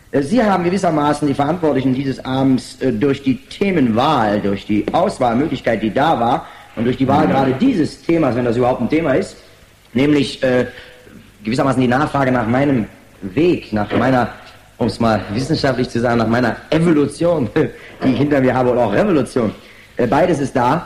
Sie haben gewissermaßen die Verantwortlichen dieses Abends durch die Themenwahl, durch die Auswahlmöglichkeit, die da war, und durch die Wahl gerade dieses Themas, wenn das überhaupt ein Thema ist, nämlich gewissermaßen die Nachfrage nach meinem Weg, nach meiner, um es mal wissenschaftlich zu sagen, nach meiner Evolution, die ich hinter mir habe, oder auch Revolution. Beides ist da.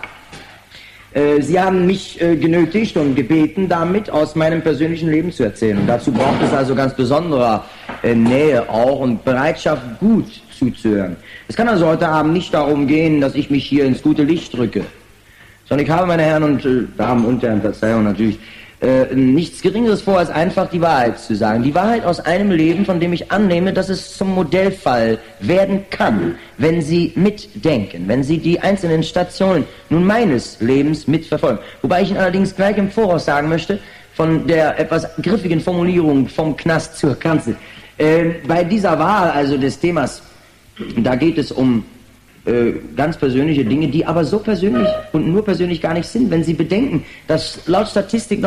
Sie haben mich genötigt und gebeten, damit aus meinem persönlichen Leben zu erzählen. Und dazu braucht es also ganz besonderer Nähe auch und Bereitschaft, gut zuzuhören. Es kann also heute Abend nicht darum gehen, dass ich mich hier ins gute Licht drücke, sondern ich habe, meine Herren und Damen und Herren, Verzeihung natürlich, nichts Geringeres vor, als einfach die Wahrheit zu sagen. Die Wahrheit aus einem Leben, von dem ich annehme, dass es zum Modellfall werden kann, wenn Sie mitdenken, wenn Sie die einzelnen Stationen nun meines Lebens mitverfolgen. Wobei ich Ihnen allerdings gleich im Voraus sagen möchte, von der etwas griffigen Formulierung vom Knast zur Kanzel. Bei dieser Wahl, also des Themas, da geht es um ganz persönliche Dinge, die aber so persönlich und nur persönlich gar nicht sind, wenn Sie bedenken, dass laut Statistik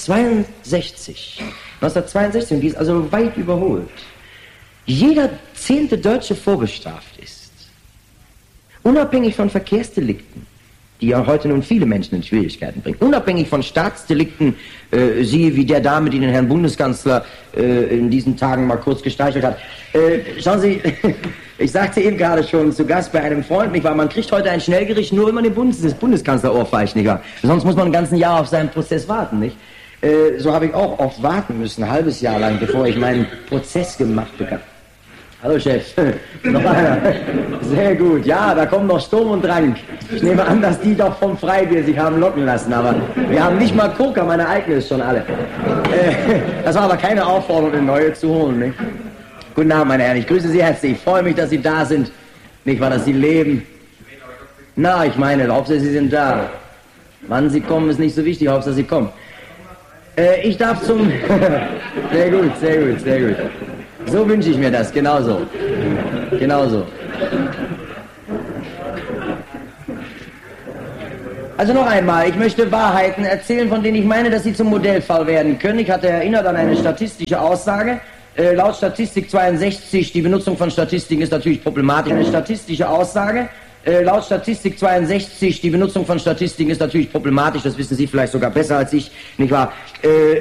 1962, und die ist also weit überholt, jeder 10. Deutsche vorbestraft ist. Unabhängig von Verkehrsdelikten, die ja heute nun viele Menschen in Schwierigkeiten bringen, unabhängig von Staatsdelikten, siehe wie der Dame, die den Herrn Bundeskanzler in diesen Tagen mal kurz gestreichelt hat. Schauen Sie, ich sagte eben gerade schon zu Gast bei einem Freund, nicht wahr, man kriegt heute ein Schnellgericht nur, wenn man den Bundeskanzler ohrfeicht, nicht wahr? Sonst muss man ein ganzes Jahr auf seinen Prozess warten, nicht? So habe ich auch oft warten müssen, ein halbes Jahr lang, bevor ich meinen Prozess gemacht bekam. Hallo Chef, noch einer. Sehr gut, ja, da kommt noch Sturm und Drang. Ich nehme an, dass die doch vom Freibier sich haben locken lassen, aber wir haben nicht mal Coca, meine eigene ist schon alle. Das war aber keine Aufforderung, eine neue zu holen, nicht? Guten Abend, meine Herren, ich grüße Sie herzlich, ich freue mich, dass Sie da sind, nicht wahr, dass Sie leben. Na, ich meine, Hauptsache Sie sind da. Wann Sie kommen, ist nicht so wichtig, Hauptsache Sie kommen. Ich darf zum... Sehr gut, sehr gut, sehr gut. So wünsche ich mir das, genauso. Genauso. Also noch einmal, ich möchte Wahrheiten erzählen, von denen ich meine, dass sie zum Modellfall werden können. Ich hatte erinnert an eine statistische Aussage. Laut Statistik 62, die Benutzung von Statistiken ist natürlich problematisch. Eine statistische Aussage. Laut Statistik 62, die Benutzung von Statistiken ist natürlich problematisch. Das wissen Sie vielleicht sogar besser als ich, nicht wahr?